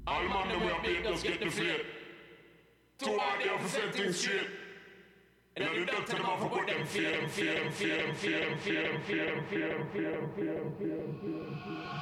All man them we are big, just get the flate. Too hard they have to set things straight. And then the doctor them have to put them fear.